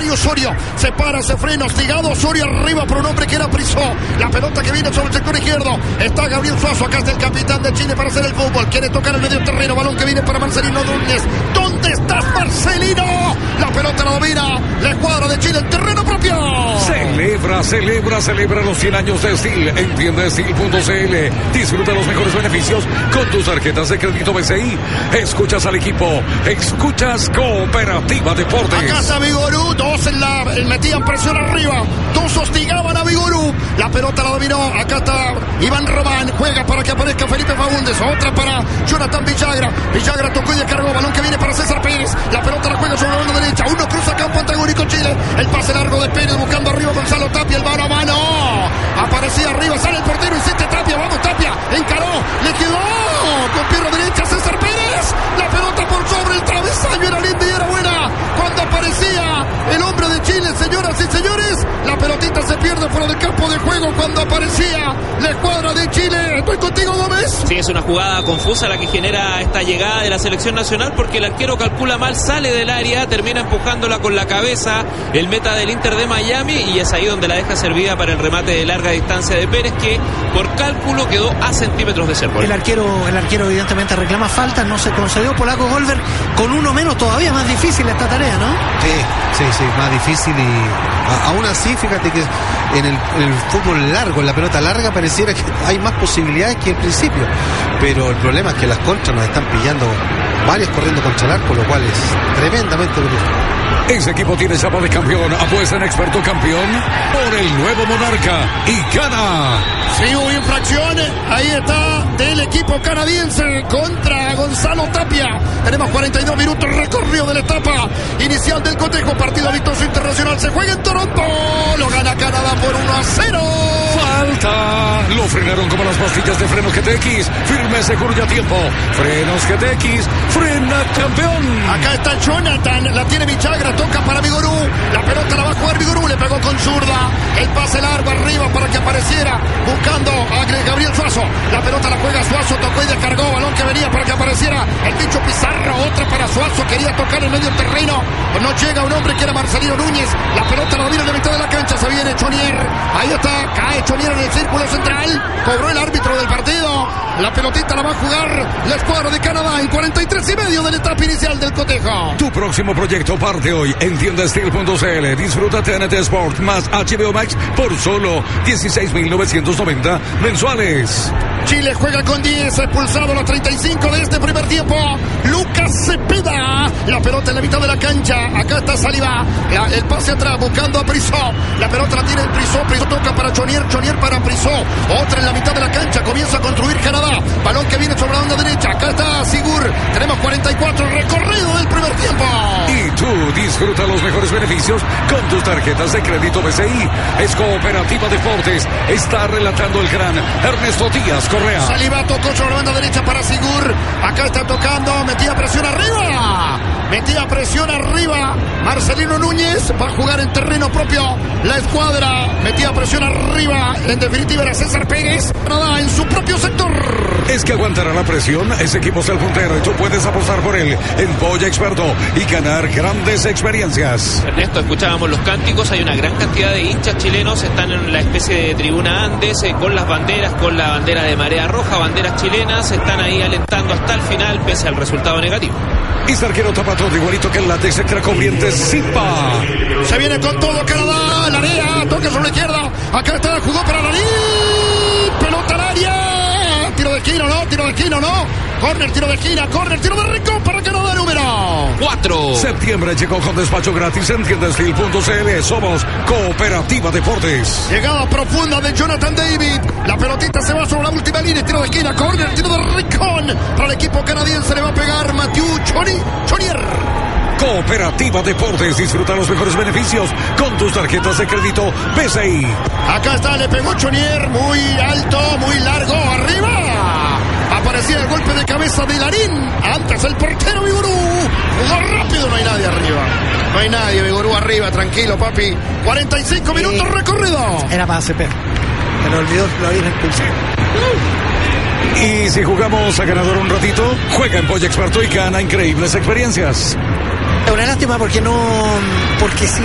Mario Osorio. Se para, se frena, hostigado. Osorio arriba por un hombre que era Prisó. La pelota que viene sobre el sector izquierdo. Está Gabriel Suazo. Acá está el capitán de Chile para hacer el fútbol. Quiere tocar el medio terreno. Balón que viene para Marcelino Núñez. ¿Dónde estás, Marcelino? La pelota la domina la escuadra de Chile en terreno propio. Celebra los 100 años de Steel en tiendasteel.cl. Disfruta los mejores beneficios con tus tarjetas de crédito BCI. Escuchas al equipo, escuchas Cooperativa Deportes. Acá está Vigorú, dos metían presión arriba, dos hostigaban a Vigorú. La pelota la dominó, acá está Iván Román, juega para que aparezca Felipe Faúndez, otra para Jonathan Villagra tocó y descargó, balón que viene para César Pérez. La pelota la juega sobre la banda derecha, uno cruza campo antagónico Chile, el pase largo de Pérez buscando arriba Gonzalo Tapia, el mano a mano, aparecía arriba, sale el portero, insiste Tapia, vamos Tapia, encaró, le quedó con pierna derecha César Pérez, la pelota por sobre el travesaño, era linda y era buena cuando aparecía el hombre de Chile, señoras y señores. La pelotita se pierde fuera del campo de juego cuando aparecía la escuadra de Chile. Estoy contigo, Gómez. Sí, es una jugada confusa la que genera esta llegada de la selección nacional, porque el arquero calcula mal, sale del área, termina empujándola con la cabeza el meta del Inter de Miami, y es ahí donde la deja servida para el remate de larga distancia de Pérez, que por cálculo quedó a centímetros de ser gol. El arquero evidentemente reclama falta, no se concedió. Polaco Golver con uno menos, todavía más difícil esta tarea, ¿no? Sí, más difícil, y aún así, fíjate que en el fútbol largo, en la pelota larga, pareciera que hay más posibilidades que en principio, pero el problema es que las contras nos están pillando varios corriendo contra el arco, lo cual es tremendamente duro. Ese equipo tiene chapa de campeón. Apuesta en Experto Campeón por el nuevo Monarca y gana. Sí, hubo infracción. Ahí está del equipo canadiense contra Gonzalo Tapia. Tenemos 42 minutos recorrido de la etapa inicial del cotejo. Partido amistoso internacional. Se juega en Toronto. Lo gana Canadá por 1-0. Falta. Lo frenaron como las pastillas de frenos GTX. Firme, seguro y a tiempo. Frenos GTX. Frena campeón. Acá está Jonathan. La tiene Villagra. Toca para Vigorú. La pelota la va a jugar Vigorú. Le pegó con zurda. El pase largo arriba para que apareciera. Buscando a Gabriel Suazo. La pelota la juega Suazo. Tocó y descargó. Balón que venía para que apareciera el bicho Pizarro. Otra para Suazo. Quería tocar en medio terreno. No llega un hombre que era Marcelino Núñez. La pelota la domina en la mitad de la cancha. Se viene Chonier. Ahí está. Cae Chonier en el círculo central. Cobró el árbitro del partido. La pelotita la va a jugar la escuadra de Canadá en 43 y medio de la etapa inicial del cotejo. Tu próximo proyecto parte hoy en tiendasteel.cl. Disfruta TNT Sport más HBO Max por solo 16.990 mensuales. Chile juega con 10, expulsado a los 35 de este primer tiempo. Lucas Cepeda. La pelota en la mitad de la cancha. Acá está Saliba. El pase atrás buscando a Prisó. La pelota la tiene Prisó. Prisó toca para Chonier. Chonier para Prisó. Otra en la mitad de la cancha. Comienza a construir Canadá. Balón que viene sobre la banda derecha. Acá está Sigur. Tenemos 44 recorrido del primer tiempo. Y tú disfruta los mejores beneficios con tus tarjetas de crédito BCI. Es Cooperativa Deportes. Está relatando el gran Ernesto Díaz Correa. Saliba tocó sobre la banda derecha para Sigur. Acá está tocando. Metía presión arriba. Marcelino Núñez va a jugar en terreno propio. La escuadra metía presión arriba. En definitiva era César Pérez. Nada en su propio sector. Es que aguantará la presión. Ese equipo es el puntero y tú puedes apostar por él en Polla Experto y ganar grandes experiencias. Ernesto, escuchábamos los cánticos. Hay una gran cantidad de hinchas chilenos. Están en la especie de tribuna Andes con las banderas, con la bandera de Marea Roja, banderas chilenas. Están ahí alentando hasta el final pese al resultado negativo. Y arquero tapa todo igualito que el látex extra corriente Zipa. Se viene con todo Canadá. La área, toca sobre la izquierda. Acá está, jugó para Larín. Pelota al área. Tiro de esquina, no. Corner, tiro de esquina, tiro de rincón para Canadá número 4. Septiembre llegó con despacho gratis en tiendasteel.cl. Somos Cooperativa Deportes. Llegada profunda de Jonathan David. La pelotita se va sobre la última línea. Tiro de esquina, corner, tiro de rincón. Para el equipo canadiense le va a pegar Mathieu Chonier. Cooperativa Deportes. Disfruta los mejores beneficios con tus tarjetas de crédito BCI. Acá está, le pegó Chonier. Muy alto, muy largo, arriba. Aparecía el golpe de cabeza de Larín. Antes el portero Vigorú. Jugó rápido, no hay nadie arriba. No hay nadie, Vigorú arriba, tranquilo, papi. 45 minutos recorrido. Era para CP. Se lo olvidó, lo habían expulsado. Y si jugamos a ganador un ratito, juega en Polla Experto y gana increíbles experiencias. Es una lástima porque sí